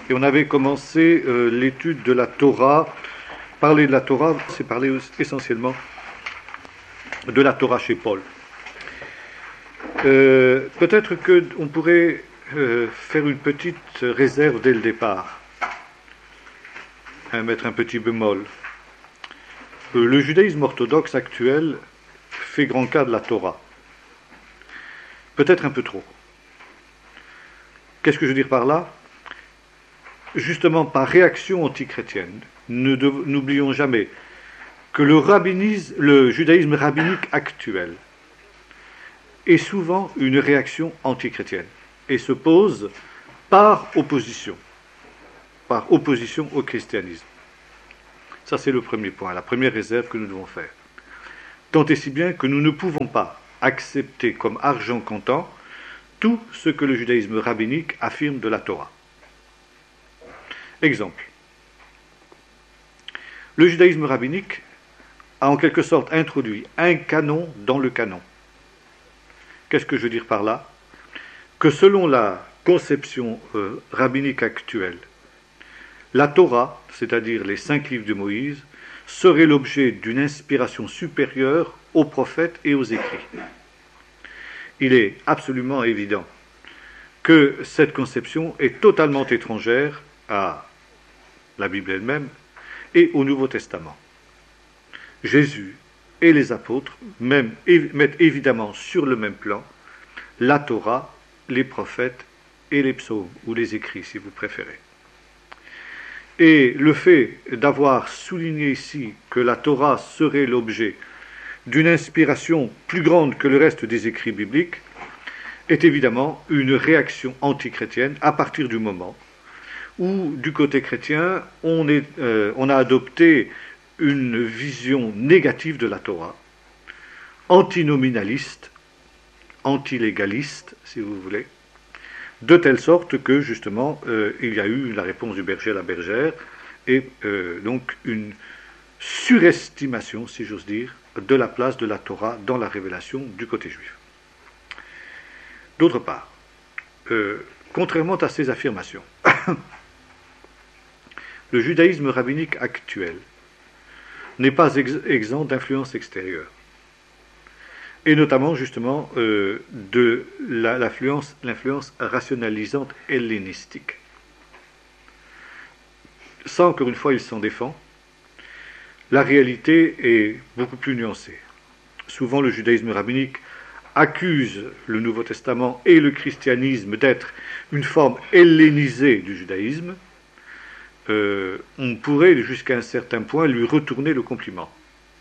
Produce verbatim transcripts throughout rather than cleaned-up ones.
Et on avait commencé euh, l'étude de la Torah. Parler de la Torah, c'est parler essentiellement de la Torah chez Paul. Euh, peut-être qu'on pourrait euh, faire une petite réserve dès le départ, hein, mettre un petit bémol. Euh, le judaïsme orthodoxe actuel fait grand cas de la Torah. Peut-être un peu trop. Qu'est-ce que je veux dire par là? Justement, par réaction antichrétienne, ne dev- n'oublions jamais que le, rabbinisme, le judaïsme rabbinique actuel est souvent une réaction antichrétienne et se pose par opposition, par opposition au christianisme. Ça, c'est le premier point, la première réserve que nous devons faire. Tant et si bien que nous ne pouvons pas accepter comme argent comptant tout ce que le judaïsme rabbinique affirme de la Torah. Exemple. Le judaïsme rabbinique a en quelque sorte introduit un canon dans le canon. Qu'est-ce que je veux dire par là? Que selon la conception euh, rabbinique actuelle, la Torah, c'est-à-dire les cinq livres de Moïse, serait l'objet d'une inspiration supérieure aux prophètes et aux écrits. Il est absolument évident que cette conception est totalement étrangère à la Bible elle-même et au Nouveau Testament. Jésus et les apôtres même, mettent évidemment sur le même plan la Torah, les prophètes et les psaumes, ou les écrits si vous préférez. Et le fait d'avoir souligné ici que la Torah serait l'objet d'une inspiration plus grande que le reste des écrits bibliques est évidemment une réaction antichrétienne à partir du moment où, du côté chrétien, on, est, euh, on a adopté une vision négative de la Torah, antinominaliste, antilégaliste, si vous voulez, de telle sorte que, justement, euh, il y a eu la réponse du berger à la bergère, et euh, donc une surestimation, si j'ose dire, de la place de la Torah dans la révélation du côté juif. D'autre part, euh, contrairement à ces affirmations, le judaïsme rabbinique actuel n'est pas ex- exempt d'influence extérieure, et notamment justement euh, de la, l'influence, l'influence rationalisante hellénistique. Ça, encore une fois, il s'en défend. La réalité est beaucoup plus nuancée. Souvent, le judaïsme rabbinique accuse le Nouveau Testament et le christianisme d'être une forme hellénisée du judaïsme. Euh, on pourrait, jusqu'à un certain point, lui retourner le compliment.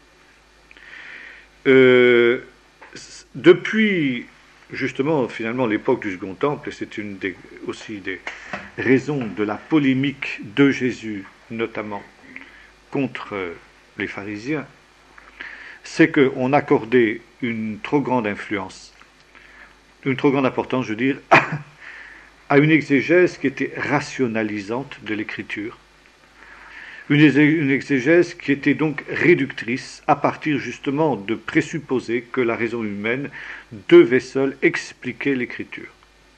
Euh, depuis, justement, finalement, l'époque du Second Temple, et c'est une des, aussi des raisons de la polémique de Jésus, notamment contre les pharisiens, c'est qu'on accordait une trop grande influence, une trop grande importance, je veux dire, à une exégèse qui était rationalisante de l'écriture, une, une exégèse qui était donc réductrice à partir justement de présupposer que la raison humaine devait seule expliquer l'écriture.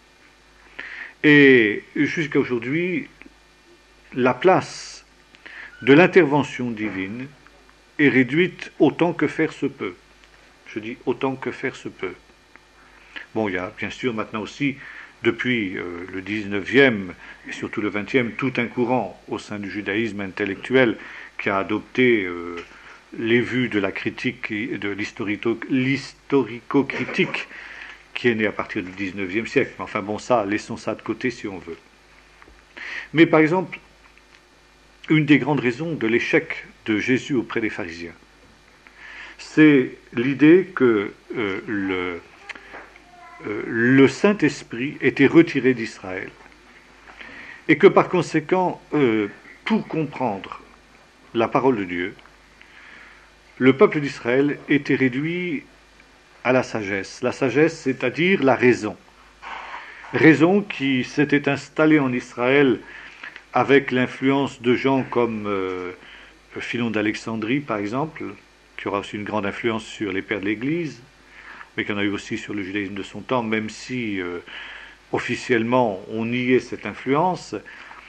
Et jusqu'à aujourd'hui, la place de l'intervention divine est réduite autant que faire se peut. Je dis autant que faire se peut. Bon, il y a bien sûr maintenant aussi, depuis euh, le dix-neuvième et surtout le vingtième, tout un courant au sein du judaïsme intellectuel qui a adopté euh, les vues de la critique et de l'historico-critique qui est né à partir du dix-neuvième siècle. Enfin bon, ça, laissons ça de côté si on veut. Mais par exemple, une des grandes raisons de l'échec de Jésus auprès des pharisiens, c'est l'idée que euh, le, euh, le Saint-Esprit était retiré d'Israël. Et que par conséquent, euh, pour comprendre la parole de Dieu, le peuple d'Israël était réduit à la sagesse. La sagesse, c'est-à-dire la raison. Raison qui s'était installée en Israël avec l'influence de gens comme euh, Philon d'Alexandrie, par exemple, qui aura aussi une grande influence sur les pères de l'Église, mais qui en a eu aussi sur le judaïsme de son temps, même si euh, officiellement on niait cette influence.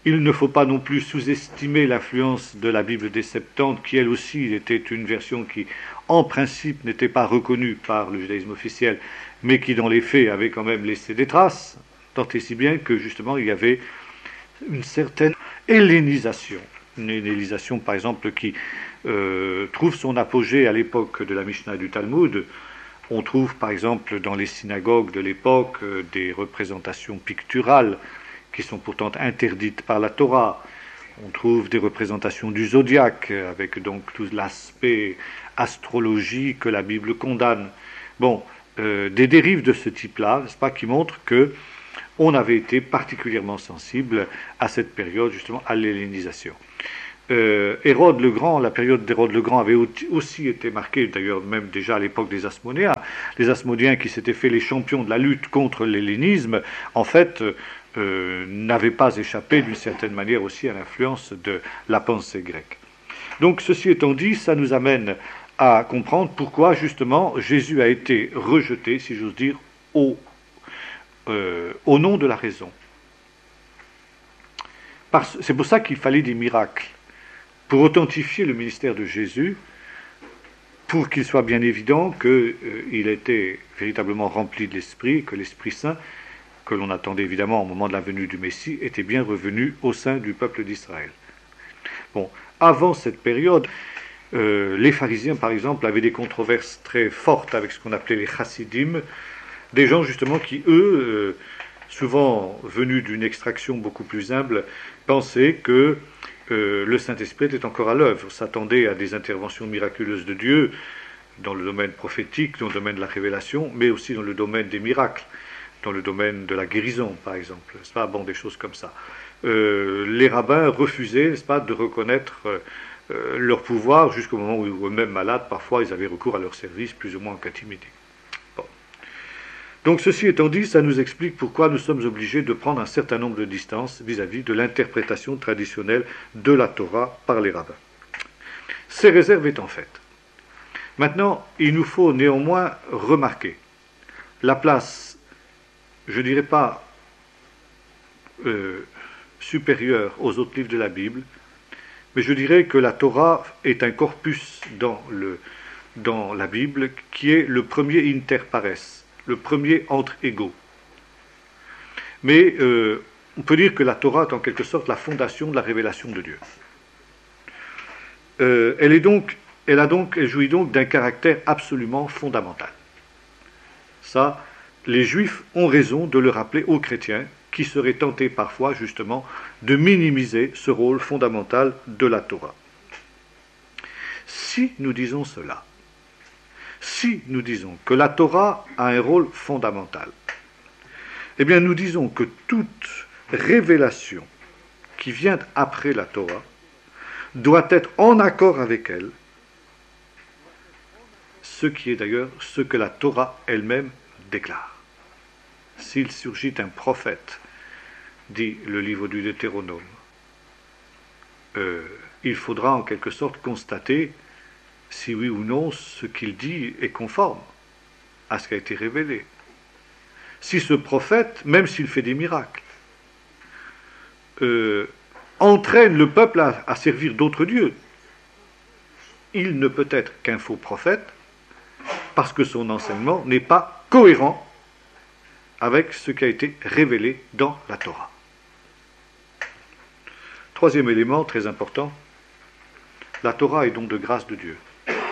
Il ne faut pas non plus sous-estimer l'influence de la Bible des Septante, qui elle aussi était une version qui, en principe, n'était pas reconnue par le judaïsme officiel, mais qui, dans les faits, avait quand même laissé des traces, tant et si bien que, justement, il y avait une certaine hellénisation. Une hellénisation, par exemple, qui euh, trouve son apogée à l'époque de la Mishnah et du Talmud. On trouve, par exemple, dans les synagogues de l'époque, euh, des représentations picturales qui sont pourtant interdites par la Torah. On trouve des représentations du zodiaque, avec donc tout l'aspect astrologie que la Bible condamne. Bon, euh, des dérives de ce type-là, n'est-ce pas, qui montrent que on avait été particulièrement sensible à cette période, justement, à l'hellénisation. Euh, Hérode le Grand, la période d'Hérode le Grand avait aussi été marquée, d'ailleurs même déjà à l'époque des Asmonéens. Les Asmonéens qui s'étaient fait les champions de la lutte contre l'hellénisme, en fait, euh, n'avaient pas échappé d'une certaine manière aussi à l'influence de la pensée grecque. Donc ceci étant dit, ça nous amène à comprendre pourquoi justement Jésus a été rejeté, si j'ose dire, au, euh, au nom de la raison. Parce, c'est pour ça qu'il fallait des miracles. Pour authentifier le ministère de Jésus, pour qu'il soit bien évident qu'il euh, était véritablement rempli de l'Esprit, que l'Esprit Saint, que l'on attendait évidemment au moment de la venue du Messie, était bien revenu au sein du peuple d'Israël. Bon, avant cette période, euh, les pharisiens, par exemple, avaient des controverses très fortes avec ce qu'on appelait les chassidim, des gens justement qui, eux, euh, souvent venus d'une extraction beaucoup plus humble, pensaient que Euh, le Saint-Esprit était encore à l'œuvre, s'attendait à des interventions miraculeuses de Dieu dans le domaine prophétique, dans le domaine de la révélation, mais aussi dans le domaine des miracles, dans le domaine de la guérison, par exemple, n'est-ce pas, bon, des choses comme ça. Euh, les rabbins refusaient, n'est-ce pas, de reconnaître euh, leur pouvoir jusqu'au moment où eux-mêmes malades, parfois, ils avaient recours à leur service, plus ou moins en catimité. Bon. Donc, ceci étant dit, ça nous explique pourquoi nous sommes obligés de prendre un certain nombre de distances vis-à-vis de l'interprétation traditionnelle de la Torah par les rabbins. Ces réserves étant faites. Maintenant, il nous faut néanmoins remarquer la place, je ne dirais pas euh, supérieure aux autres livres de la Bible, mais je dirais que la Torah est un corpus dans, le, dans la Bible qui est le premier inter pares, le premier entre égaux. Mais euh, on peut dire que la Torah est en quelque sorte la fondation de la révélation de Dieu. Euh, elle est donc, elle a donc, elle jouit donc d'un caractère absolument fondamental. Ça, les Juifs ont raison de le rappeler aux chrétiens, qui seraient tentés parfois justement de minimiser ce rôle fondamental de la Torah. Si nous disons cela, si nous disons que la Torah a un rôle fondamental, eh bien nous disons que toute révélation qui vient après la Torah doit être en accord avec elle, ce qui est d'ailleurs ce que la Torah elle-même déclare. S'il surgit un prophète, dit le livre du Deutéronome, euh, il faudra en quelque sorte constater si oui ou non ce qu'il dit est conforme à ce qui a été révélé. Si ce prophète, même s'il fait des miracles, euh, entraîne le peuple à, à servir d'autres dieux, il ne peut être qu'un faux prophète parce que son enseignement n'est pas cohérent avec ce qui a été révélé dans la Torah. Troisième élément très important, la Torah est donc de grâce de Dieu.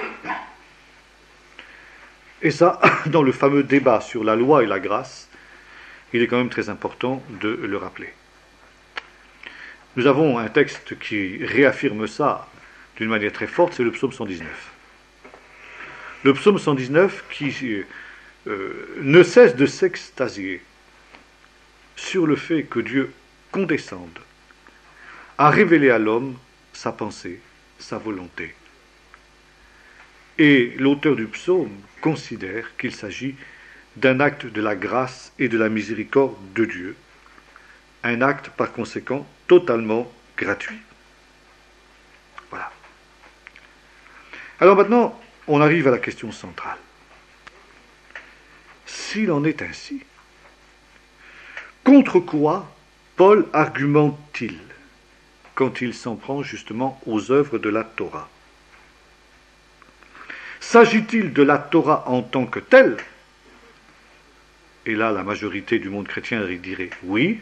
Et ça, dans le fameux débat sur la loi et la grâce, il est quand même très important de le rappeler. Nous avons un texte qui réaffirme ça d'une manière très forte, c'est le psaume cent dix-neuf. Le psaume cent dix-neuf qui euh, ne cesse de s'extasier sur le fait que Dieu condescende à révéler à l'homme sa pensée, sa volonté. Et l'auteur du psaume considère qu'il s'agit d'un acte de la grâce et de la miséricorde de Dieu, un acte par conséquent totalement gratuit. Voilà. Alors maintenant, on arrive à la question centrale. S'il en est ainsi, contre quoi Paul argumente-t-il? quand il s'en prend justement aux œuvres de la Torah. S'agit-il de la Torah en tant que telle? Et là, la majorité du monde chrétien dirait oui.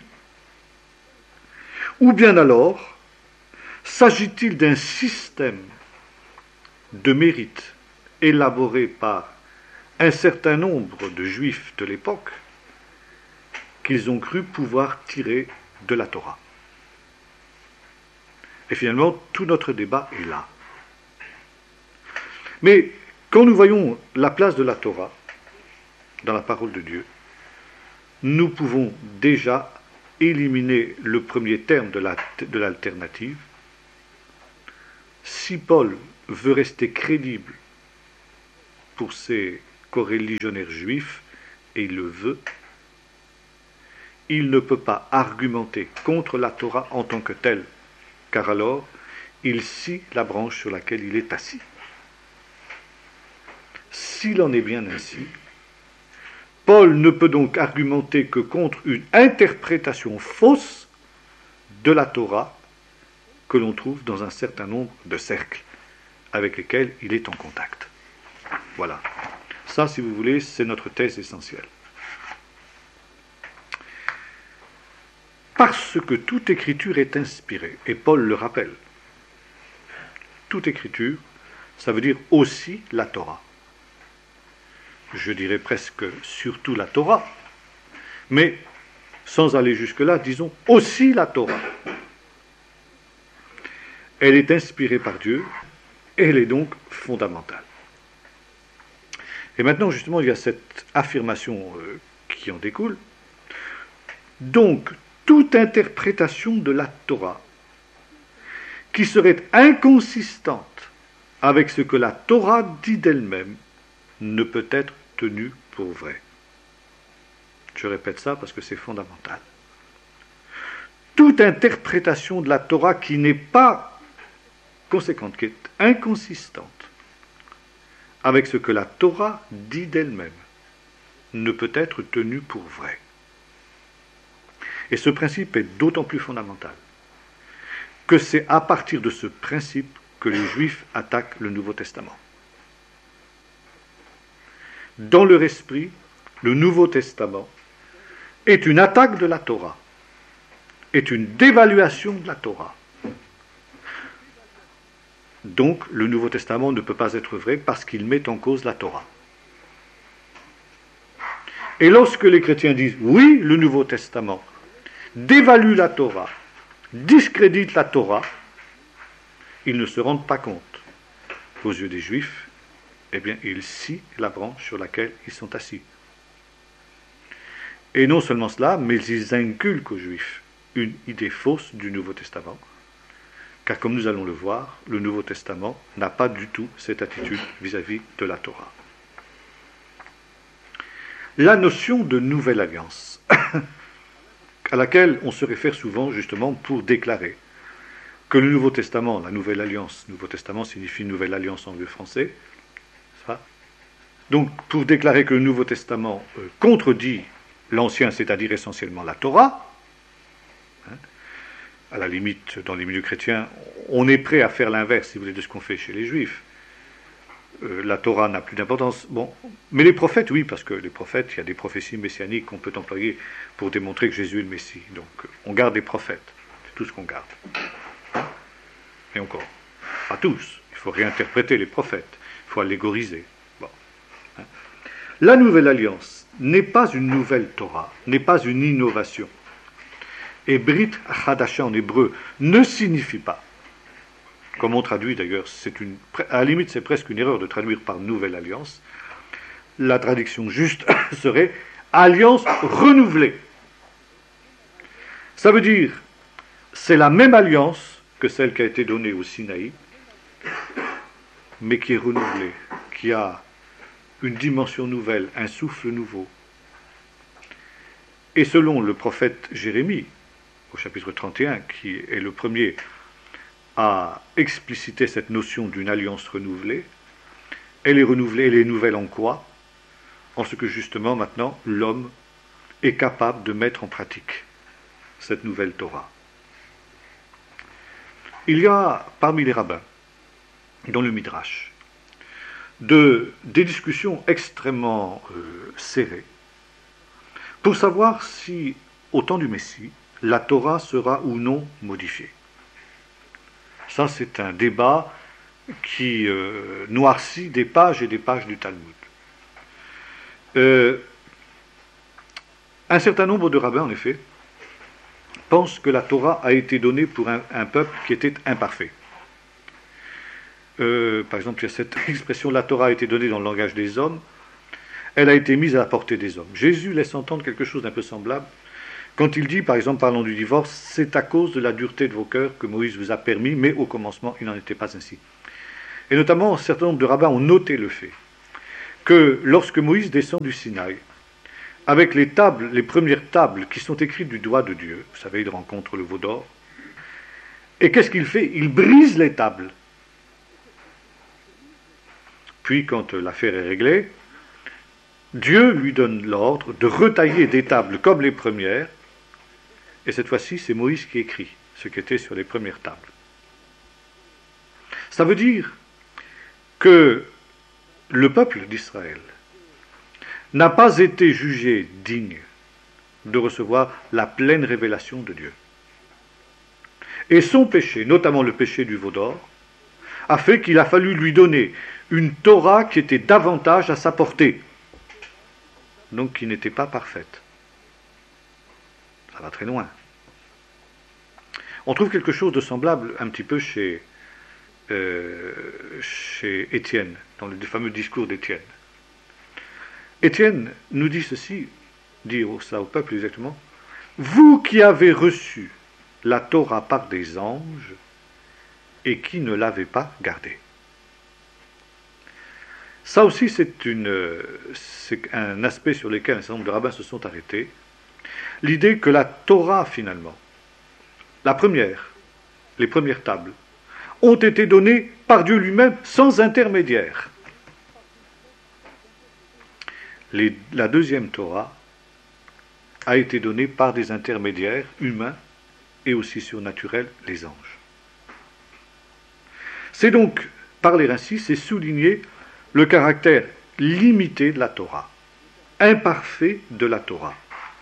Ou bien alors, s'agit-il d'un système de mérite élaboré par un certain nombre de juifs de l'époque qu'ils ont cru pouvoir tirer de la Torah? Et finalement, tout notre débat est là. Mais quand nous voyons la place de la Torah dans la parole de Dieu, nous pouvons déjà éliminer le premier terme de, la, de l'alternative. Si Paul veut rester crédible pour ses coreligionnaires juifs, et il le veut, il ne peut pas argumenter contre la Torah en tant que telle, car alors il scie la branche sur laquelle il est assis. S'il en est bien ainsi, Paul ne peut donc argumenter que contre une interprétation fausse de la Torah que l'on trouve dans un certain nombre de cercles avec lesquels il est en contact. Voilà. Ça, si vous voulez, c'est notre thèse essentielle. Parce que toute écriture est inspirée, et Paul le rappelle. Toute écriture, ça veut dire aussi la Torah. Je dirais presque surtout la Torah, mais sans aller jusque-là, disons aussi la Torah. Elle est inspirée par Dieu, et elle est donc fondamentale. Et maintenant, justement, il y a cette affirmation euh, qui en découle. Donc, toute interprétation de la Torah qui serait inconsistante avec ce que la Torah dit d'elle-même ne peut être tenue pour vraie. Je répète ça parce que c'est fondamental. Toute interprétation de la Torah qui n'est pas conséquente, qui est inconsistante avec ce que la Torah dit d'elle-même, ne peut être tenue pour vraie. Et ce principe est d'autant plus fondamental que c'est à partir de ce principe que les Juifs attaquent le Nouveau Testament. Dans leur esprit, le Nouveau Testament est une attaque de la Torah, est une dévaluation de la Torah. Donc, le Nouveau Testament ne peut pas être vrai parce qu'il met en cause la Torah. Et lorsque les chrétiens disent « oui, le Nouveau Testament dévalue la Torah, discrédite la Torah », ils ne se rendent pas compte. Aux yeux des Juifs, eh bien, ils scient la branche sur laquelle ils sont assis. Et non seulement cela, mais ils inculquent aux Juifs une idée fausse du Nouveau Testament, car comme nous allons le voir, le Nouveau Testament n'a pas du tout cette attitude vis-à-vis de la Torah. La notion de nouvelle alliance, à laquelle on se réfère souvent justement pour déclarer que le Nouveau Testament, la Nouvelle Alliance, Nouveau Testament signifie Nouvelle Alliance en vieux français, ça. Donc pour déclarer que le Nouveau Testament euh, contredit l'Ancien, c'est-à-dire essentiellement la Torah, hein, à la limite, dans les milieux chrétiens, on est prêt à faire l'inverse, si vous voulez, de ce qu'on fait chez les Juifs. Euh, la Torah n'a plus d'importance. Bon, mais les prophètes, oui, parce que les prophètes, il y a des prophéties messianiques qu'on peut employer pour démontrer que Jésus est le Messie. Donc, on garde les prophètes. C'est tout ce qu'on garde. Et encore, pas tous. Il faut réinterpréter les prophètes. Il faut allégoriser. Bon. Hein. La Nouvelle Alliance n'est pas une nouvelle Torah, n'est pas une innovation. Et Brit Chadasha en hébreu ne signifie pas, comme on traduit d'ailleurs, c'est une, à la limite c'est presque une erreur de traduire par Nouvelle Alliance. La traduction juste serait Alliance renouvelée. Ça veut dire, c'est la même alliance que celle qui a été donnée au Sinaï, mais qui est renouvelée, qui a une dimension nouvelle, un souffle nouveau. Et selon le prophète Jérémie, au chapitre trente et un, qui est le premier à expliciter cette notion d'une alliance renouvelée, elle est renouvelée, elle est nouvelle en quoi? En ce que justement maintenant l'homme est capable de mettre en pratique cette nouvelle Torah. Il y a parmi les rabbins, dans le Midrash, de, des discussions extrêmement euh, serrées pour savoir si, au temps du Messie, la Torah sera ou non modifiée. Ça, c'est un débat qui euh, noircit des pages et des pages du Talmud. Euh, un certain nombre de rabbins, en effet, pensent que la Torah a été donnée pour un, un peuple qui était imparfait. Euh, par exemple, il y a cette expression, la Torah a été donnée dans le langage des hommes, elle a été mise à la portée des hommes. Jésus laisse entendre quelque chose d'un peu semblable quand il dit, par exemple, parlant du divorce, c'est à cause de la dureté de vos cœurs que Moïse vous a permis, mais au commencement, il n'en était pas ainsi. Et notamment, un certain nombre de rabbins ont noté le fait que lorsque Moïse descend du Sinaï, avec les tables, les premières tables qui sont écrites du doigt de Dieu, vous savez, il rencontre le veau d'or, et qu'est-ce qu'il fait? Il brise les tables. Puis, quand l'affaire est réglée, Dieu lui donne l'ordre de retailler des tables comme les premières, et cette fois-ci, c'est Moïse qui écrit ce qui était sur les premières tables. Ça veut dire que le peuple d'Israël n'a pas été jugé digne de recevoir la pleine révélation de Dieu. Et son péché, notamment le péché du veau d'or, a fait qu'il a fallu lui donner une Torah qui était davantage à sa portée, donc qui n'était pas parfaite. Ça va très loin. On trouve quelque chose de semblable un petit peu chez, euh, chez Étienne, dans le fameux discours d'Étienne. Étienne nous dit ceci, dit ça au peuple exactement, « Vous qui avez reçu la Torah par des anges et qui ne l'avez pas gardée. » Ça aussi, c'est, une, c'est un aspect sur lequel un certain nombre de rabbins se sont arrêtés. L'idée que la Torah, finalement, la première, les premières tables, ont été données par Dieu lui-même sans intermédiaire. Les, la deuxième Torah a été donnée par des intermédiaires humains et aussi surnaturels, les anges. C'est donc, parler ainsi, c'est souligner le caractère limité de la Torah, imparfait de la Torah.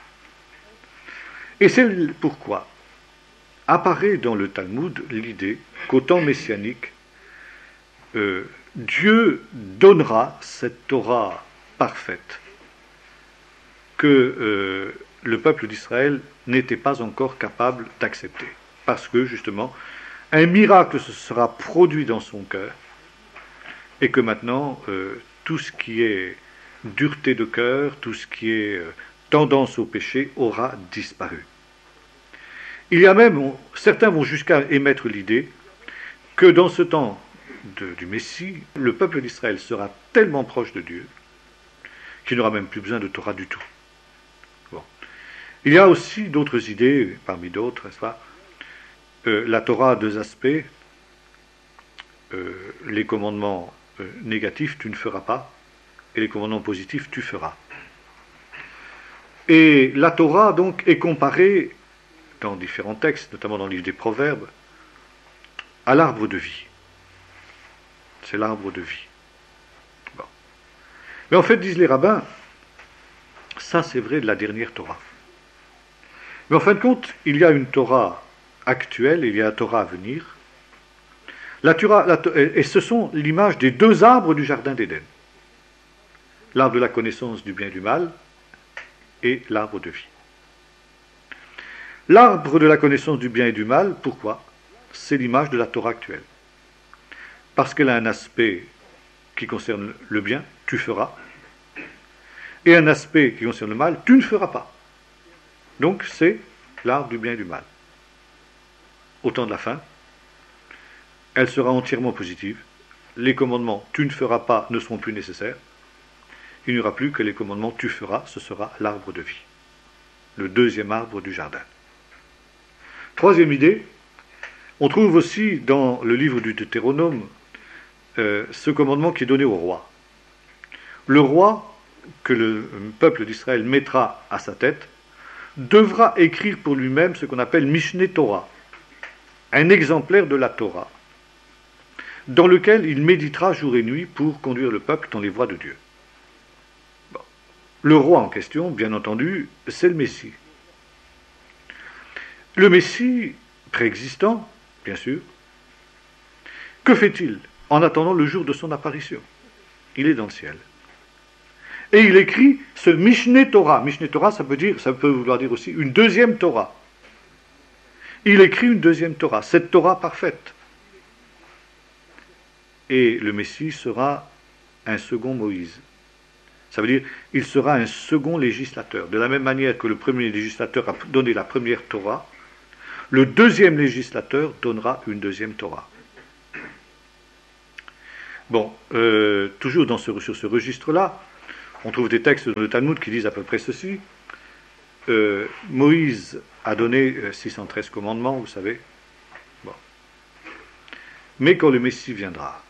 Et c'est pourquoi apparaît dans le Talmud l'idée qu'au temps messianique, euh, Dieu donnera cette Torah parfaite que euh, le peuple d'Israël n'était pas encore capable d'accepter. Parce que, justement, un miracle se sera produit dans son cœur et que maintenant, euh, tout ce qui est dureté de cœur, tout ce qui est euh, tendance au péché aura disparu. Il y a même, certains vont jusqu'à émettre l'idée que dans ce temps de, du Messie, le peuple d'Israël sera tellement proche de Dieu qu'il n'aura même plus besoin de Torah du tout. Bon. Il y a aussi d'autres idées, parmi d'autres, n'est-ce pas? Euh, la Torah a deux aspects. Euh, les commandements euh, négatifs, tu ne feras pas, et les commandements positifs, tu feras. Et la Torah, donc, est comparée dans différents textes, notamment dans le livre des Proverbes, à l'arbre de vie. C'est l'arbre de vie. Bon. Mais en fait, disent les rabbins, ça c'est vrai de la dernière Torah. Mais en fin de compte, il y a une Torah actuelle, il y a la Torah à venir. La Torah, la, et ce sont l'image des deux arbres du jardin d'Éden. L'arbre de la connaissance du bien et du mal et l'arbre de vie. L'arbre de la connaissance du bien et du mal, pourquoi? C'est l'image de la Torah actuelle. Parce qu'elle a un aspect qui concerne le bien, tu feras, et un aspect qui concerne le mal, tu ne feras pas. Donc c'est l'arbre du bien et du mal. Au temps de la fin, elle sera entièrement positive. Les commandements tu ne feras pas ne seront plus nécessaires. Il n'y aura plus que les commandements tu feras, ce sera l'arbre de vie. Le deuxième arbre du jardin. Troisième idée, on trouve aussi dans le livre du Deutéronome euh, ce commandement qui est donné au roi. Le roi, que le peuple d'Israël mettra à sa tête, devra écrire pour lui-même ce qu'on appelle Mishneh Torah. un exemplaire de la Torah, dans lequel il méditera jour et nuit pour conduire le peuple dans les voies de Dieu. Bon. Le roi en question, bien entendu, c'est le Messie. Le Messie préexistant, bien sûr, que fait-il en attendant le jour de son apparition? Il est dans le ciel. Et il écrit ce Mishneh Torah. Mishneh Torah, ça peut dire, ça peut vouloir dire aussi une deuxième Torah. Il écrit une deuxième Torah, cette Torah parfaite. Et le Messie sera un second Moïse. Ça veut dire, il sera un second législateur. De la même manière que le premier législateur a donné la première Torah, le deuxième législateur donnera une deuxième Torah. Bon, euh, toujours dans ce, sur ce registre-là, on trouve des textes dans le Talmud qui disent à peu près ceci. Euh, Moïse a donné six cent treize commandements, vous savez. Bon. Mais quand le Messie viendra,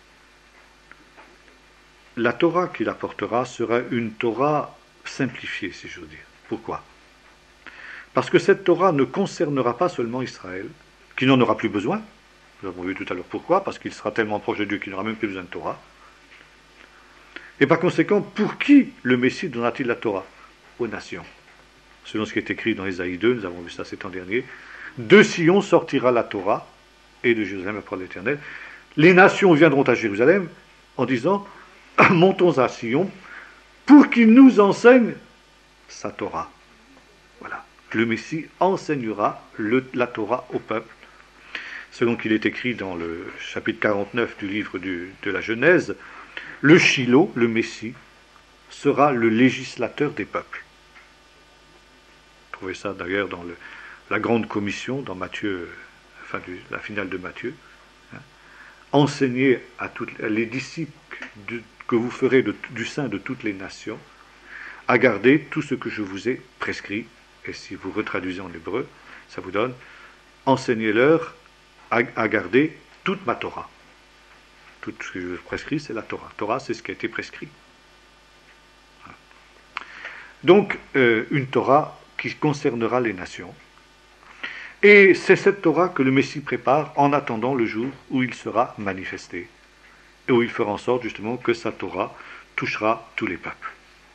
la Torah qu'il apportera sera une Torah simplifiée, si j'ose dire. Pourquoi? Parce que cette Torah ne concernera pas seulement Israël, qui n'en aura plus besoin. Nous avons vu tout à l'heure pourquoi, parce qu'il sera tellement proche de Dieu qu'il n'aura même plus besoin de Torah. Et par conséquent, pour qui le Messie donnera-t-il la Torah? Aux nations. Selon ce qui est écrit dans Ésaïe deux, nous avons vu ça cet an dernier, de Sion sortira la Torah, et de Jérusalem la parole de l'Éternel. Les nations viendront à Jérusalem en disant, montons à Sion, pour qu'il nous enseigne sa Torah. Voilà. Le Messie enseignera le, la Torah au peuple, selon qu'il est écrit dans le chapitre quarante-neuf du livre du, de la Genèse, le Shiloh, le Messie, sera le législateur des peuples. Vous trouvez ça d'ailleurs dans le, la grande commission, dans Matthieu, enfin du, la finale de Matthieu. Hein. Enseignez à toutes les disciples de, que vous ferez de, du sein de toutes les nations à garder tout ce que je vous ai prescrit. Et si vous retraduisez en hébreu, ça vous donne enseignez-leur à, à garder toute ma Torah. Tout ce que je prescris, c'est la Torah. Torah, c'est ce qui a été prescrit. Donc, euh, une Torah qui concernera les nations. Et c'est cette Torah que le Messie prépare en attendant le jour où il sera manifesté. Et où il fera en sorte, justement, que sa Torah touchera tous les peuples.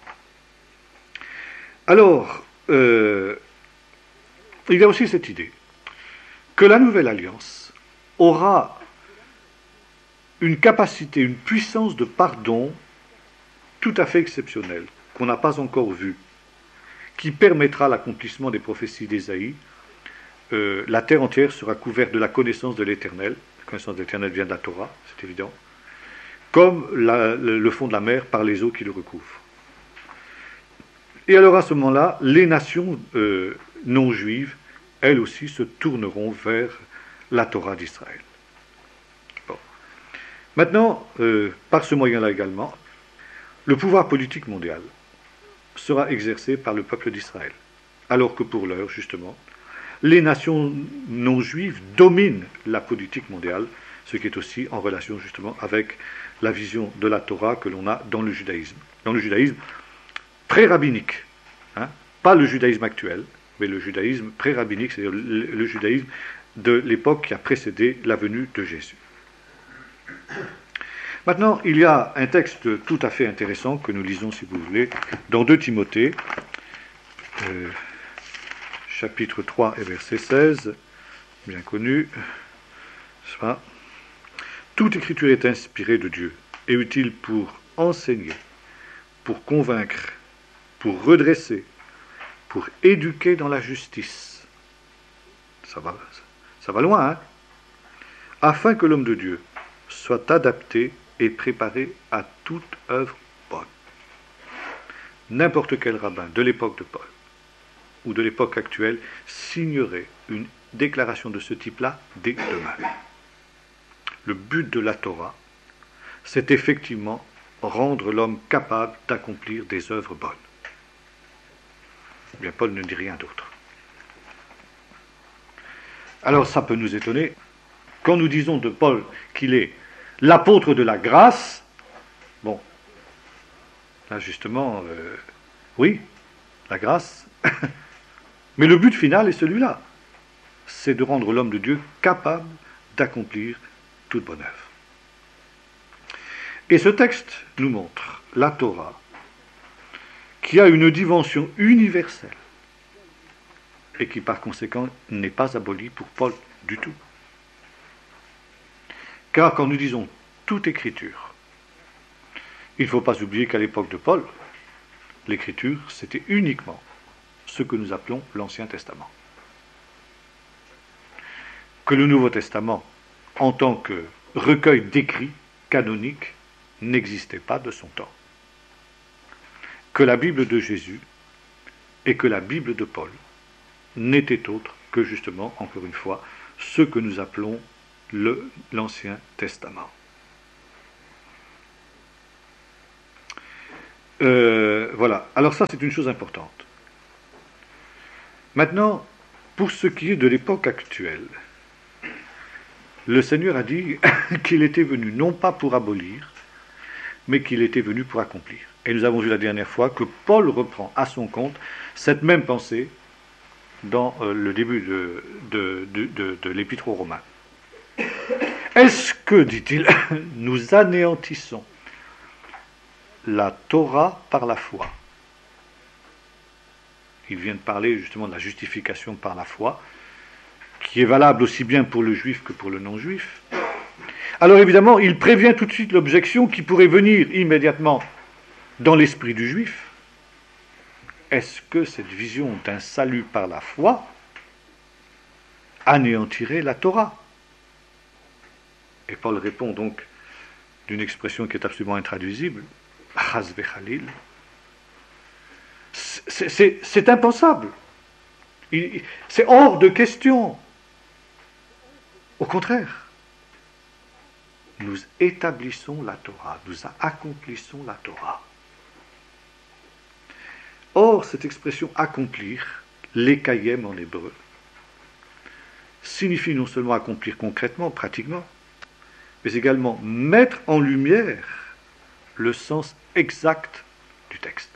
Alors, euh, il y a aussi cette idée que la nouvelle alliance aura une capacité, une puissance de pardon tout à fait exceptionnelle, qu'on n'a pas encore vue, qui permettra l'accomplissement des prophéties d'Ésaïe. Euh, la terre entière sera couverte de la connaissance de l'Éternel. La connaissance de l'Éternel vient de la Torah, c'est évident. Comme la, le, le fond de la mer par les eaux qui le recouvrent. Et alors à ce moment-là, les nations euh, non juives, elles aussi, se tourneront vers la Torah d'Israël. Maintenant, euh, par ce moyen-là également, le pouvoir politique mondial sera exercé par le peuple d'Israël. Alors que pour l'heure, justement, les nations non juives dominent la politique mondiale, ce qui est aussi en relation justement avec la vision de la Torah que l'on a dans le judaïsme. Dans le judaïsme pré-rabbinique, hein, pas le judaïsme actuel, mais le judaïsme pré-rabbinique, c'est-à-dire le, le judaïsme de l'époque qui a précédé la venue de Jésus. Maintenant, il y a un texte tout à fait intéressant que nous lisons, si vous voulez, dans deux Timothée, euh, chapitre trois et verset seize, bien connu. Soit, toute écriture est inspirée de Dieu et utile pour enseigner, pour convaincre, pour redresser, pour éduquer dans la justice. Ça va, ça va loin, hein? Afin que l'homme de Dieu soit adapté et préparé à toute œuvre bonne. N'importe quel rabbin de l'époque de Paul ou de l'époque actuelle signerait une déclaration de ce type-là dès demain. Le but de la Torah, c'est effectivement rendre l'homme capable d'accomplir des œuvres bonnes. Bien, Paul ne dit rien d'autre. Alors ça peut nous étonner. Quand nous disons de Paul qu'il est l'apôtre de la grâce, bon, là justement, euh, oui, la grâce, mais le but final est celui-là. c'est de rendre l'homme de Dieu capable d'accomplir toute bonne œuvre. Et ce texte nous montre la Torah, qui a une dimension universelle, et qui par conséquent n'est pas abolie pour Paul du tout. Car quand nous disons toute écriture, il ne faut pas oublier qu'à l'époque de Paul, l'écriture, c'était uniquement ce que nous appelons l'Ancien Testament. Que le Nouveau Testament, en tant que recueil d'écrits canoniques, n'existait pas de son temps. Que la Bible de Jésus et que la Bible de Paul n'étaient autres que justement, encore une fois, ce que nous appelons le, l'Ancien Testament. Euh, voilà, alors ça c'est une chose importante. Maintenant, pour ce qui est de l'époque actuelle, le Seigneur a dit qu'il était venu non pas pour abolir, mais qu'il était venu pour accomplir. Et nous avons vu la dernière fois que Paul reprend à son compte cette même pensée dans euh, le début de, de, de, de, de l'Épître aux Romains. Est-ce que, dit-il, nous anéantissons la Torah par la foi? Il vient de parler justement de la justification par la foi, qui est valable aussi bien pour le juif que pour le non-juif. Alors évidemment, il prévient tout de suite l'objection qui pourrait venir immédiatement dans l'esprit du juif. Est-ce que cette vision d'un salut par la foi anéantirait la Torah? Et Paul répond donc d'une expression qui est absolument intraduisible, Chas v'chalil. C'est, c'est, c'est impensable. Il, c'est hors de question. Au contraire, nous établissons la Torah, nous accomplissons la Torah. Or, cette expression accomplir, lekayem en hébreu, signifie non seulement accomplir concrètement, pratiquement, mais également mettre en lumière le sens exact du texte.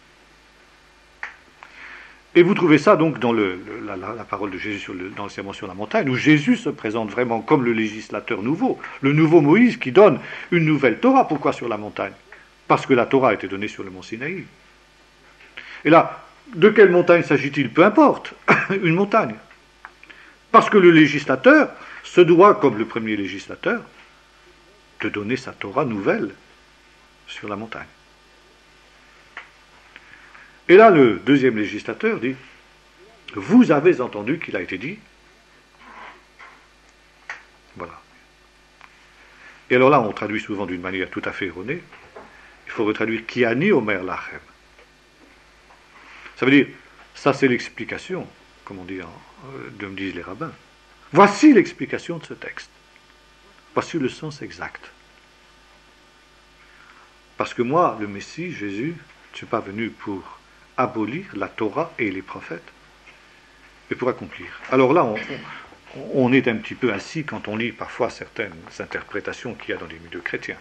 Et vous trouvez ça donc dans le, le, la, la parole de Jésus sur le, dans le sermon sur la montagne, où Jésus se présente vraiment comme le législateur nouveau, le nouveau Moïse qui donne une nouvelle Torah. Pourquoi sur la montagne? Parce que la Torah a été donnée sur le mont Sinaï. Et là, de quelle montagne s'agit-il? Peu importe, une montagne. Parce que le législateur se doit, comme le premier législateur, de donner sa Torah nouvelle sur la montagne. Et là, le deuxième législateur dit, vous avez entendu qu'il a été dit. Voilà. Et alors là, on traduit souvent d'une manière tout à fait erronée. Il faut retraduire qui ani omer lachem. Ça veut dire, ça c'est l'explication, comme on dit, de me disent les rabbins. Voici l'explication de ce texte. Voici le sens exact. Parce que moi, le Messie, Jésus, je ne suis pas venu pour abolir la Torah et les prophètes, mais pour accomplir. Alors là, on, on, on est un petit peu assis quand on lit parfois certaines interprétations qu'il y a dans les milieux chrétiens.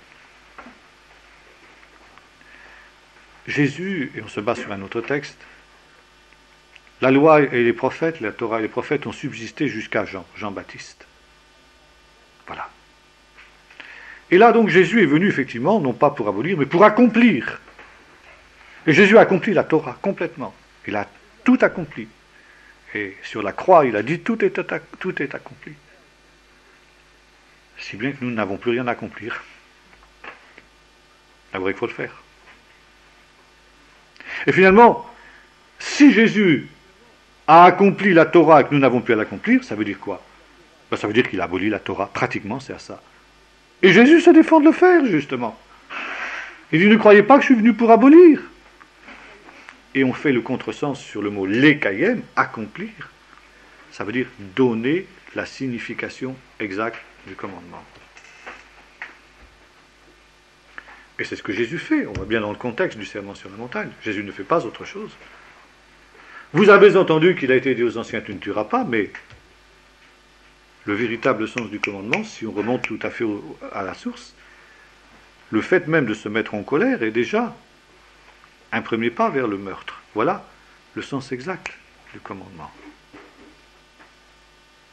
Jésus, et on se base sur un autre texte, la loi et les prophètes, la Torah et les prophètes ont subsisté jusqu'à Jean, Jean-Baptiste. Voilà. Et là donc Jésus est venu effectivement, non pas pour abolir, mais pour accomplir. Et Jésus a accompli la Torah complètement. Il a tout accompli. Et sur la croix, il a dit tout est, tout est accompli. Si bien que nous n'avons plus rien à accomplir. D'abord, il faut le faire. Et finalement, si Jésus a accompli la Torah et que nous n'avons plus à l'accomplir, ça veut dire quoi? Ben, ça veut dire qu'il a aboli la Torah. Pratiquement, c'est à ça. Et Jésus se défend de le faire, justement. Il dit, ne croyez pas que je suis venu pour abolir. Et on fait le contresens sur le mot lekayem, accomplir. Ça veut dire donner la signification exacte du commandement. Et c'est ce que Jésus fait. On voit bien dans le contexte du sermon sur la montagne. Jésus ne fait pas autre chose. Vous avez entendu qu'il a été dit aux anciens, tu ne tueras pas, mais le véritable sens du commandement, si on remonte tout à fait au, à la source, le fait même de se mettre en colère est déjà un premier pas vers le meurtre. Voilà le sens exact du commandement.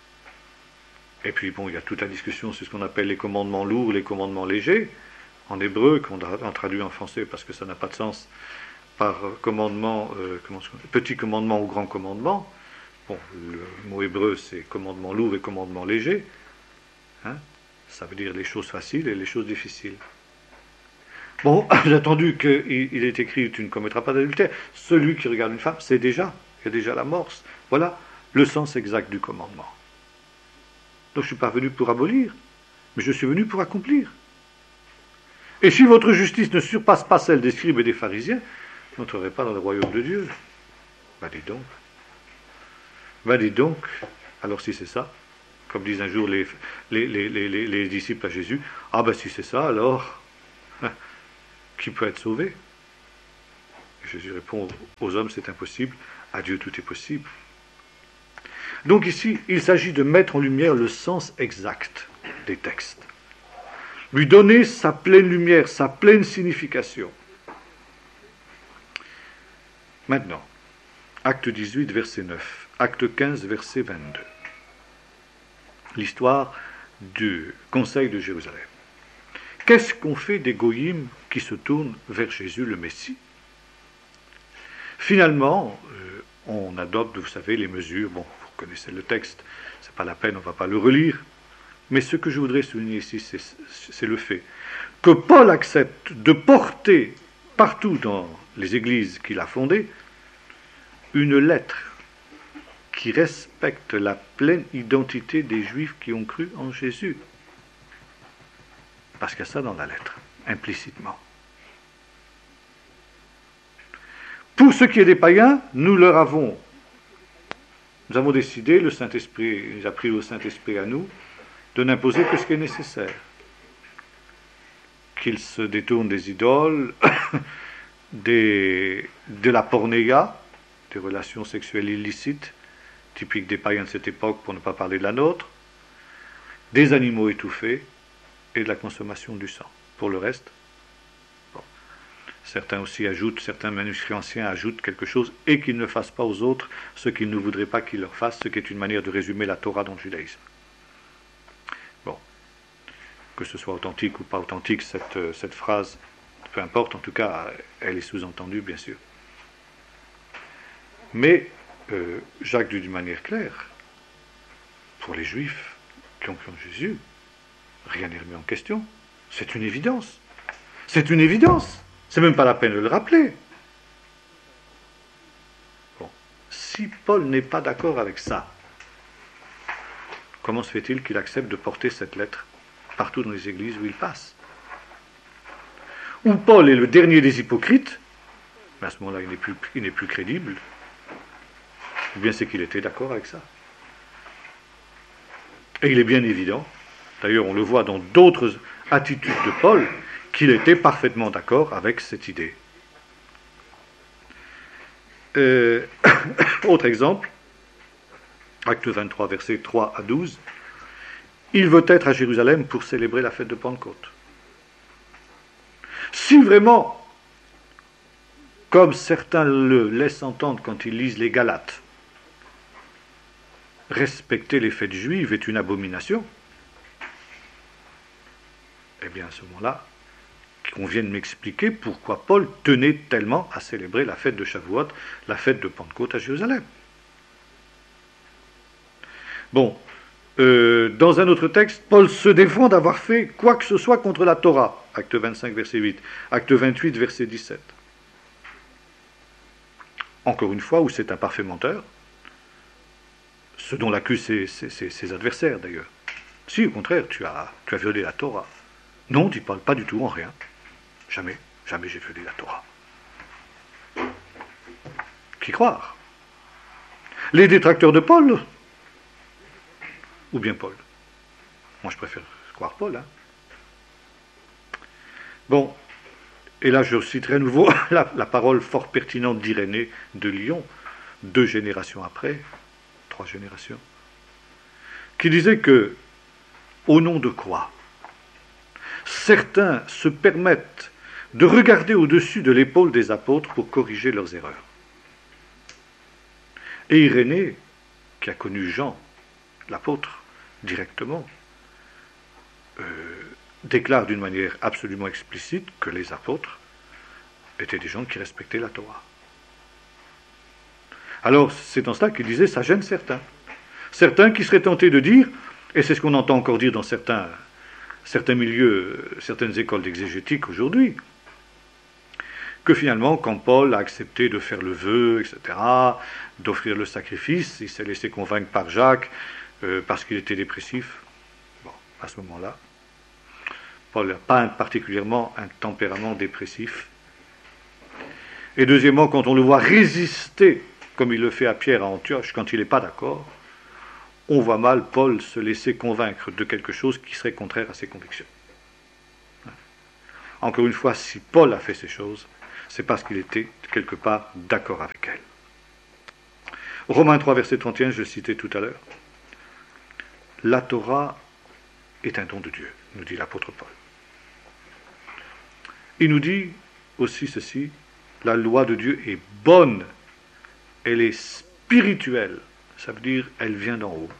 Et puis bon, il y a toute la discussion sur ce qu'on appelle les commandements lourds, les commandements légers, en hébreu, qu'on a traduit en français parce que ça n'a pas de sens, par commandement, euh, comment, petit commandement ou grand commandement. Bon, le mot hébreu, c'est commandement lourd et commandement léger. Hein, ça veut dire les choses faciles et les choses difficiles. Bon, j'ai entendu qu'il il est écrit « tu ne commettras pas d'adultère ». Celui qui regarde une femme, c'est déjà, il y a déjà l'amorce. Voilà le sens exact du commandement. Donc je ne suis pas venu pour abolir, mais je suis venu pour accomplir. Et si votre justice ne surpasse pas celle des scribes et des pharisiens, vous n'entrerez pas dans le royaume de Dieu. Ben dis donc. Ben dis donc. Alors si c'est ça, comme disent un jour les, les, les, les, les disciples à Jésus, ah ben si c'est ça, alors, hein, qui peut être sauvé? Et Jésus répond, aux hommes c'est impossible, à Dieu tout est possible. Donc ici, il s'agit de mettre en lumière le sens exact des textes. Lui donner sa pleine lumière, sa pleine signification. Maintenant, acte dix-huit, verset neuf, acte quinze, verset vingt-deux. L'histoire du Conseil de Jérusalem. Qu'est-ce qu'on fait des goyim qui se tournent vers Jésus le Messie? Finalement, euh, on adopte, vous savez, les mesures. Bon, vous connaissez le texte, c'est pas la peine, on ne va pas le relire. Mais ce que je voudrais souligner ici, c'est, c'est le fait que Paul accepte de porter partout dans les églises qu'il a fondées une lettre qui respecte la pleine identité des Juifs qui ont cru en Jésus. Parce qu'il y a ça dans la lettre, implicitement. Pour ce qui est des païens, nous leur avons, nous avons décidé, le Saint-Esprit, il a pris le Saint-Esprit à nous, de n'imposer que ce qui est nécessaire. Qu'ils se détournent des idoles, des, de la pornéia, des relations sexuelles illicites, typiques des païens de cette époque pour ne pas parler de la nôtre, des animaux étouffés et de la consommation du sang. Pour le reste, bon. Certains aussi ajoutent, certains manuscrits anciens ajoutent quelque chose, et qu'ils ne fassent pas aux autres ce qu'ils ne voudraient pas qu'ils leur fassent, ce qui est une manière de résumer la Torah dans le judaïsme. Bon, que ce soit authentique ou pas authentique, cette, cette phrase, peu importe, en tout cas, elle est sous-entendue, bien sûr. Mais euh, Jacques dit d'une manière claire, pour les Juifs qui ont cru en Jésus, rien n'est remis en question. C'est une évidence. C'est une évidence. C'est même pas la peine de le rappeler. Bon. Si Paul n'est pas d'accord avec ça, comment se fait-il qu'il accepte de porter cette lettre partout dans les églises où il passe? Ou Paul est le dernier des hypocrites, mais à ce moment-là, il n'est plus, il n'est plus crédible. Ou bien c'est qu'il était d'accord avec ça. Et il est bien évident, d'ailleurs on le voit dans d'autres attitudes de Paul, qu'il était parfaitement d'accord avec cette idée. Euh, autre exemple, acte vingt-trois, versets trois à douze, il veut être à Jérusalem pour célébrer la fête de Pentecôte. Si vraiment, comme certains le laissent entendre quand ils lisent les Galates, respecter les fêtes juives est une abomination, eh bien à ce moment-là, qu'on vienne m'expliquer pourquoi Paul tenait tellement à célébrer la fête de Shavuot, la fête de Pentecôte à Jérusalem. Bon, euh, dans un autre texte, Paul se défend d'avoir fait quoi que ce soit contre la Torah, acte vingt-cinq, verset huit, acte vingt-huit, verset dix-sept. Encore une fois, où c'est un parfait menteur, ce dont l'accusent ses, ses, ses, ses adversaires d'ailleurs. Si, au contraire, tu as, tu as violé la Torah. Non, tu ne parles pas du tout en rien. Jamais, jamais j'ai violé la Torah. Qui croire? Les détracteurs de Paul? Ou bien Paul? Moi, je préfère croire Paul. Hein. Bon, et là, je citerai à nouveau la, la parole fort pertinente d'Irénée de Lyon, deux générations après, trois générations, qui disait que, au nom de quoi certains se permettent de regarder au-dessus de l'épaule des apôtres pour corriger leurs erreurs. Et Irénée, qui a connu Jean, l'apôtre, directement, euh, déclare d'une manière absolument explicite que les apôtres étaient des gens qui respectaient la Torah. Alors, c'est en cela qu'il disait, ça gêne certains. Certains qui seraient tentés de dire, et c'est ce qu'on entend encore dire dans certains, certains milieux, certaines écoles d'exégétique aujourd'hui, que finalement, quand Paul a accepté de faire le vœu, et cetera, d'offrir le sacrifice, il s'est laissé convaincre par Jacques, euh, parce qu'il était dépressif. Bon, à ce moment-là, Paul n'a pas particulièrement un tempérament dépressif. Et deuxièmement, quand on le voit résister, comme il le fait à Pierre à Antioche, quand il n'est pas d'accord, on voit mal Paul se laisser convaincre de quelque chose qui serait contraire à ses convictions. Encore une fois, si Paul a fait ces choses, c'est parce qu'il était quelque part d'accord avec elles. Romains trois, verset trente et un, je le citais tout à l'heure. La Torah est un don de Dieu, nous dit l'apôtre Paul. Il nous dit aussi ceci, la loi de Dieu est bonne, elle est spirituelle, ça veut dire elle vient d'en haut.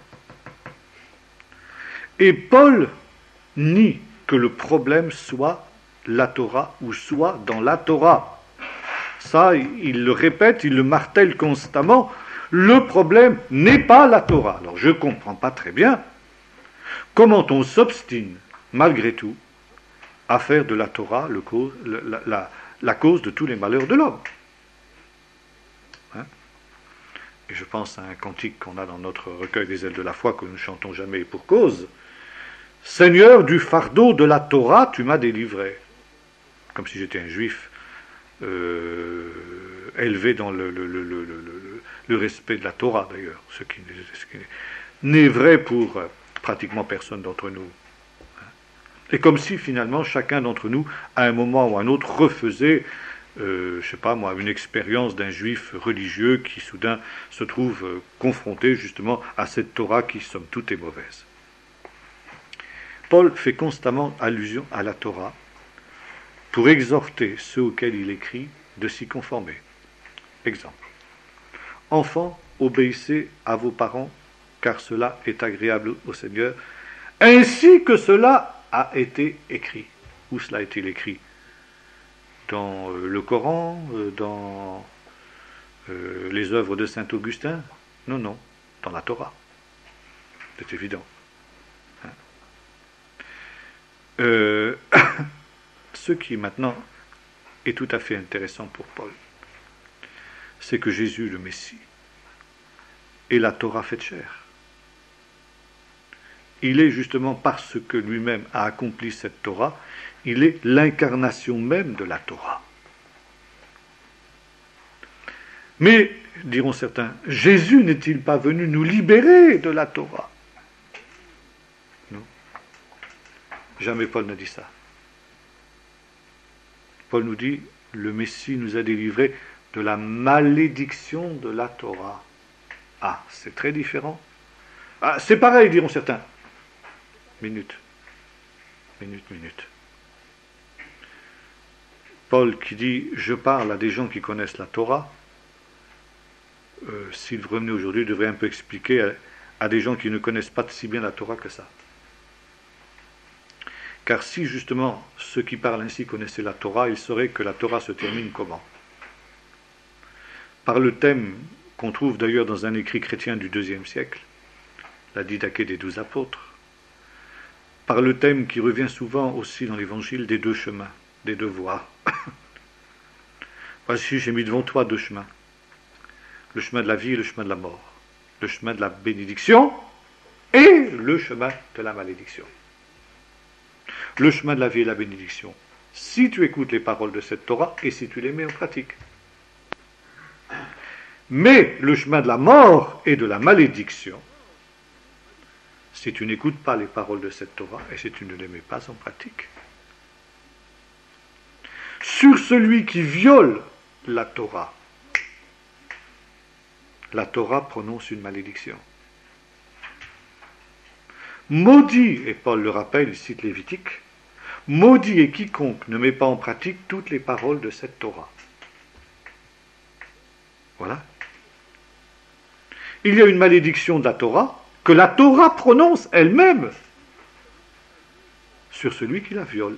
Et Paul nie que le problème soit la Torah ou soit dans la Torah. Ça, il le répète, il le martèle constamment. Le problème n'est pas la Torah. Alors je ne comprends pas très bien comment on s'obstine, malgré tout, à faire de la Torah le cause, la, la, la cause de tous les malheurs de l'homme. Hein? Et je pense à un cantique qu'on a dans notre recueil des ailes de la foi que nous ne chantons jamais pour cause. Seigneur, du fardeau de la Torah, tu m'as délivré. Comme si j'étais un juif euh, élevé dans le, le, le, le, le, le respect de la Torah, d'ailleurs, ce qui, ce qui n'est vrai pour euh, pratiquement personne d'entre nous. Et comme si finalement chacun d'entre nous, à un moment ou à un autre, refaisait, euh, je ne sais pas moi, une expérience d'un juif religieux qui soudain se trouve euh, confronté justement à cette Torah qui, somme toute, est mauvaise. Paul fait constamment allusion à la Torah pour exhorter ceux auxquels il écrit de s'y conformer. Exemple. Enfants, obéissez à vos parents, car cela est agréable au Seigneur, ainsi que cela a été écrit. Où cela a-t-il écrit? Dans euh, le Coran, euh, dans euh, les œuvres de saint Augustin? Non, non, dans la Torah. C'est évident. Hein? Euh, ce qui maintenant est tout à fait intéressant pour Paul, c'est que Jésus, le Messie, est la Torah faite chair. Il est justement parce que lui-même a accompli cette Torah, il est l'incarnation même de la Torah. Mais, diront certains, Jésus n'est-il pas venu nous libérer de la Torah? Non. Jamais Paul n'a dit ça. Paul nous dit, le Messie nous a délivrés de la malédiction de la Torah. Ah, c'est très différent. Ah, c'est pareil, diront certains. Minute. Minute, minute. Paul qui dit, je parle à des gens qui connaissent la Torah, euh, s'il revenait aujourd'hui, devrait un peu expliquer à, à des gens qui ne connaissent pas si bien la Torah que ça. Car si justement ceux qui parlent ainsi connaissaient la Torah, ils sauraient que la Torah se termine comment? Par le thème qu'on trouve d'ailleurs dans un écrit chrétien du deuxième siècle, la Didaché des douze apôtres, par le thème qui revient souvent aussi dans l'Évangile des deux chemins, des deux voies. Voici, j'ai mis devant toi deux chemins, le chemin de la vie et le chemin de la mort, le chemin de la bénédiction et le chemin de la malédiction. Le chemin de la vie et la bénédiction, si tu écoutes les paroles de cette Torah et si tu les mets en pratique. Mais le chemin de la mort et de la malédiction, si tu n'écoutes pas les paroles de cette Torah et si tu ne les mets pas en pratique. Sur celui qui viole la Torah, la Torah prononce une malédiction. Maudit, et Paul le rappelle, il cite Lévitique, maudit est quiconque ne met pas en pratique toutes les paroles de cette Torah. Voilà. Il y a une malédiction de la Torah que la Torah prononce elle-même sur celui qui la viole.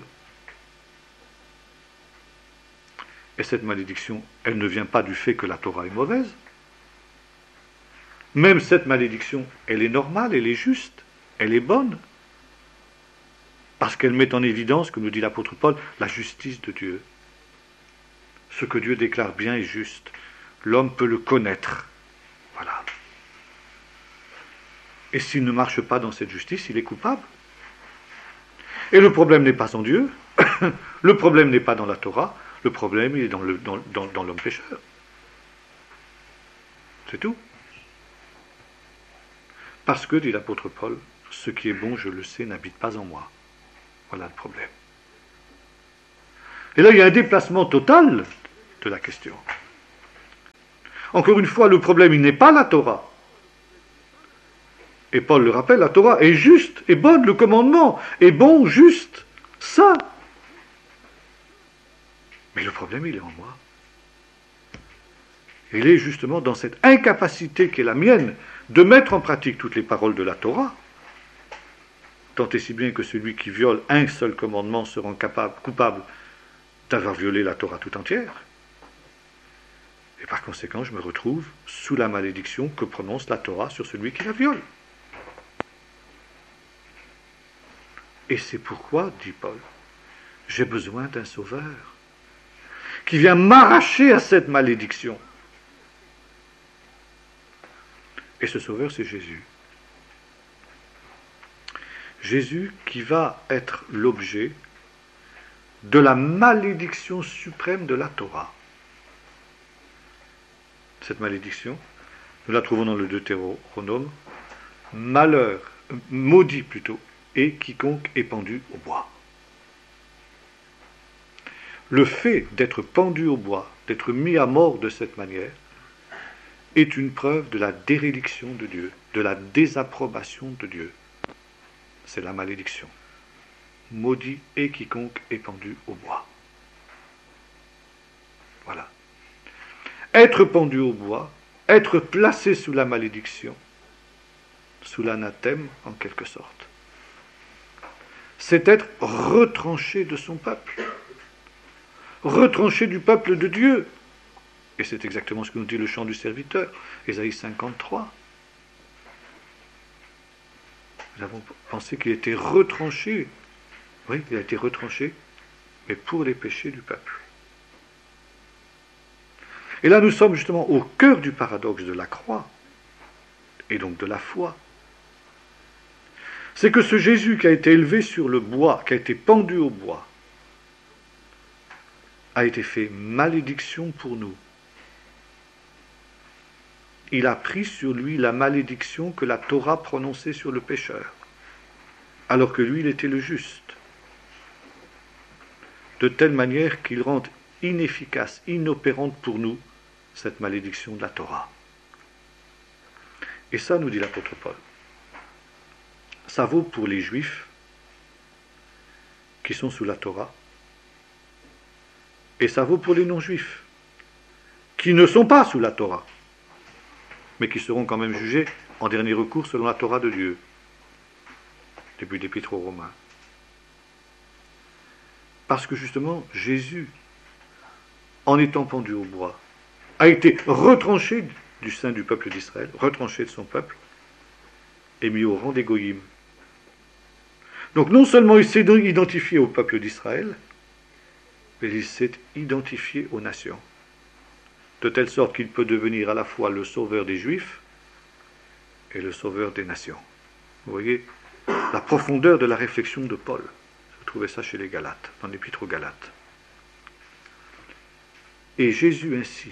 Et cette malédiction, elle ne vient pas du fait que la Torah est mauvaise. Même cette malédiction, elle est normale, elle est juste, elle est bonne. Parce qu'elle met en évidence, comme nous dit l'apôtre Paul, la justice de Dieu. Ce que Dieu déclare bien et juste, l'homme peut le connaître. Voilà. Et s'il ne marche pas dans cette justice, il est coupable. Et le problème n'est pas en Dieu, le problème n'est pas dans la Torah, le problème il est dans, le, dans, dans, dans l'homme pécheur. C'est tout. Parce que, dit l'apôtre Paul, ce qui est bon, je le sais, n'habite pas en moi. Voilà le problème. Et là, il y a un déplacement total de la question. Encore une fois, le problème, il n'est pas la Torah. Et Paul le rappelle, la Torah est juste, est bonne, le commandement est bon, juste, saint. Mais le problème, il est en moi. Il est justement dans cette incapacité qui est la mienne de mettre en pratique toutes les paroles de la Torah, tant et si bien que celui qui viole un seul commandement se rend capable, coupable d'avoir violé la Torah tout entière. Et par conséquent, je me retrouve sous la malédiction que prononce la Torah sur celui qui la viole. Et c'est pourquoi, dit Paul, j'ai besoin d'un sauveur qui vient m'arracher à cette malédiction. Et ce sauveur, c'est Jésus. Jésus qui va être l'objet de la malédiction suprême de la Torah. Cette malédiction, nous la trouvons dans le Deutéronome. Malheur, maudit plutôt, et quiconque est pendu au bois. Le fait d'être pendu au bois, d'être mis à mort de cette manière, est une preuve de la déréliction de Dieu, de la désapprobation de Dieu. C'est la malédiction. Maudit et quiconque est pendu au bois. Voilà. Être pendu au bois, être placé sous la malédiction, sous l'anathème en quelque sorte, c'est être retranché de son peuple, retranché du peuple de Dieu. Et c'est exactement ce que nous dit le chant du serviteur, Ésaïe cinquante-trois. Nous avons pensé qu'il était retranché. Oui, il a été retranché, mais pour les péchés du peuple. Et là, nous sommes justement au cœur du paradoxe de la croix, et donc de la foi. C'est que ce Jésus qui a été élevé sur le bois, qui a été pendu au bois, a été fait malédiction pour nous. Il a pris sur lui la malédiction que la Torah prononçait sur le pécheur, alors que lui, il était le juste, de telle manière qu'il rend inefficace, inopérante pour nous, cette malédiction de la Torah. Et ça, nous dit l'apôtre Paul, ça vaut pour les Juifs qui sont sous la Torah, et ça vaut pour les non-Juifs qui ne sont pas sous la Torah, mais qui seront quand même jugés en dernier recours selon la Torah de Dieu. Début d'Épître aux Romains. Parce que justement, Jésus, en étant pendu au bois, a été retranché du sein du peuple d'Israël, retranché de son peuple, et mis au rang des goyim. Donc non seulement il s'est identifié au peuple d'Israël, mais il s'est identifié aux nations, de telle sorte qu'il peut devenir à la fois le sauveur des Juifs et le sauveur des nations. Vous voyez la profondeur de la réflexion de Paul. Vous trouvez ça chez les Galates, dans l'Épître aux Galates. Et Jésus ainsi,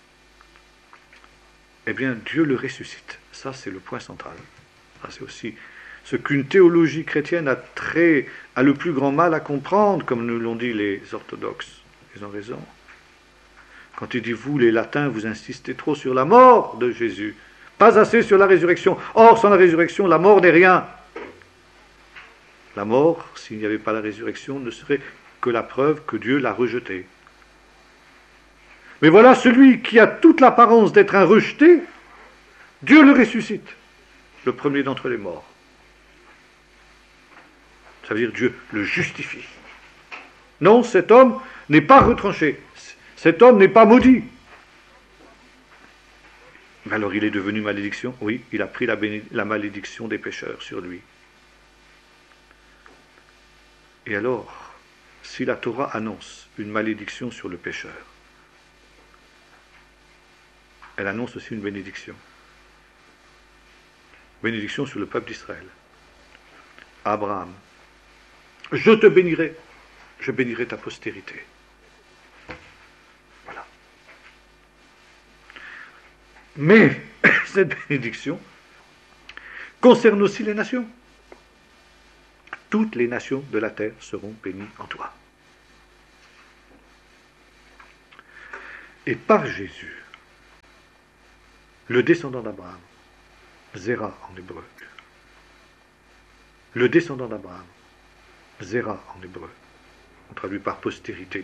eh bien Dieu le ressuscite. Ça, c'est le point central. Ça, c'est aussi ce qu'une théologie chrétienne a, très, a le plus grand mal à comprendre, comme nous l'ont dit les orthodoxes. Ils ont raison. Quand il dit, vous, les latins, vous insistez trop sur la mort de Jésus, pas assez sur la résurrection. Or, sans la résurrection, la mort n'est rien. La mort, s'il n'y avait pas la résurrection, ne serait que la preuve que Dieu l'a rejeté. Mais voilà celui qui a toute l'apparence d'être un rejeté, Dieu le ressuscite. le premier d'entre les morts. Ça veut dire Dieu le justifie. Non, cet homme n'est pas retranché. Cet homme n'est pas maudit. Mais alors il est devenu malédiction? Oui, il a pris la, béné- la malédiction des pécheurs sur lui. Et alors, si la Torah annonce une malédiction sur le pécheur, elle annonce aussi une bénédiction. Bénédiction sur le peuple d'Israël. Abraham, je te bénirai, je bénirai ta postérité. Voilà. Mais cette bénédiction concerne aussi les nations. Toutes les nations de la terre seront bénies en toi. Et par Jésus, le descendant d'Abraham, Zéra en hébreu, le descendant d'Abraham, Zéra en hébreu, on traduit par postérité,